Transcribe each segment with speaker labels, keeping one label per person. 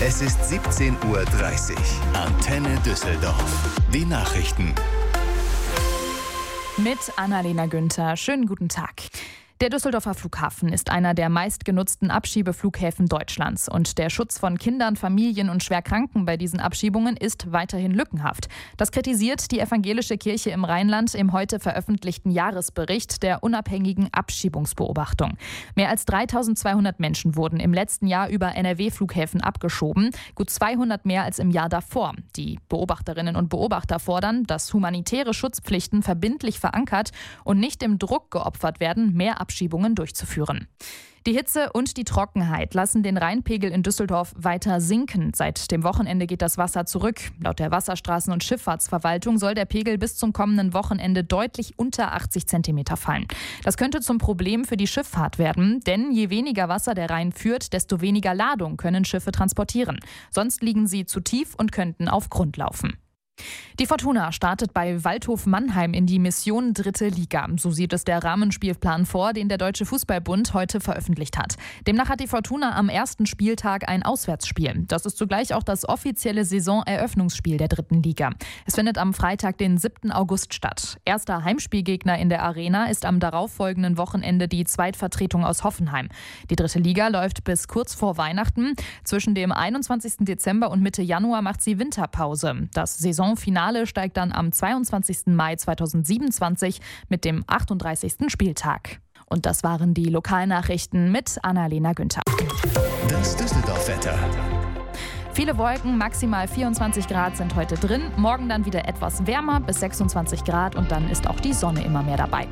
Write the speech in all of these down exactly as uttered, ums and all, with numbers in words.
Speaker 1: Es ist siebzehn Uhr dreißig. Antenne Düsseldorf. Die Nachrichten.
Speaker 2: Mit Annalena Günther. Schönen guten Tag. Der Düsseldorfer Flughafen ist einer der meistgenutzten Abschiebeflughäfen Deutschlands. Und der Schutz von Kindern, Familien und Schwerkranken bei diesen Abschiebungen ist weiterhin lückenhaft. Das kritisiert die Evangelische Kirche im Rheinland im heute veröffentlichten Jahresbericht der unabhängigen Abschiebungsbeobachtung. Mehr als dreitausendzweihundert Menschen wurden im letzten Jahr über N R W-Flughäfen abgeschoben, gut zweihundert mehr als im Jahr davor. Die Beobachterinnen und Beobachter fordern, dass humanitäre Schutzpflichten verbindlich verankert und nicht dem Druck geopfert werden, mehr Abschiebungen Abschiebungen durchzuführen. Die Hitze und die Trockenheit lassen den Rheinpegel in Düsseldorf weiter sinken. Seit dem Wochenende geht das Wasser zurück. Laut der Wasserstraßen- und Schifffahrtsverwaltung soll der Pegel bis zum kommenden Wochenende deutlich unter achtzig Zentimeter fallen. Das könnte zum Problem für die Schifffahrt werden, denn je weniger Wasser der Rhein führt, desto weniger Ladung können Schiffe transportieren. Sonst liegen sie zu tief und könnten auf Grund laufen. Die Fortuna startet bei Waldhof Mannheim in die Mission Dritte Liga. So sieht es der Rahmenspielplan vor, den der Deutsche Fußballbund heute veröffentlicht hat. Demnach hat die Fortuna am ersten Spieltag ein Auswärtsspiel. Das ist zugleich auch das offizielle Saisoneröffnungsspiel der Dritten Liga. Es findet am Freitag, den siebten August statt. Erster Heimspielgegner in der Arena ist am darauffolgenden Wochenende die Zweitvertretung aus Hoffenheim. Die Dritte Liga läuft bis kurz vor Weihnachten. Zwischen dem einundzwanzigsten Dezember und Mitte Januar macht sie Winterpause. Das Saison Finale steigt dann am zweiundzwanzigsten Mai zweitausendsiebenundzwanzig mit dem achtunddreißigsten Spieltag. Und das waren die Lokalnachrichten mit Annalena Günther.
Speaker 1: Das Düsseldorf-Wetter.
Speaker 2: Viele Wolken, maximal vierundzwanzig Grad sind heute drin. Morgen dann wieder etwas wärmer, bis sechsundzwanzig Grad, und dann ist auch die Sonne immer mehr dabei.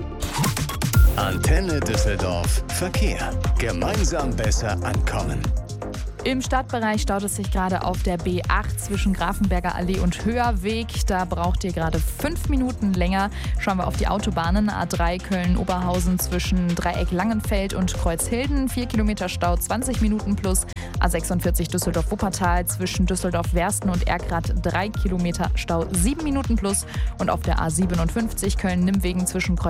Speaker 1: Antenne Düsseldorf. Verkehr. Gemeinsam besser ankommen.
Speaker 2: Im Stadtbereich staut es sich gerade auf der B acht zwischen Grafenberger Allee und Höherweg. Da braucht ihr gerade fünf Minuten länger. Schauen wir auf die Autobahnen. A drei Köln-Oberhausen zwischen Dreieck Langenfeld und Kreuzhilden. vier Kilometer Stau, zwanzig Minuten plus. A sechsundvierzig Düsseldorf-Wuppertal zwischen Düsseldorf-Wersten und Erkrath drei Kilometer Stau, sieben Minuten plus. Und auf der A siebenundfünfzig Köln-Nimwegen zwischen Kreuz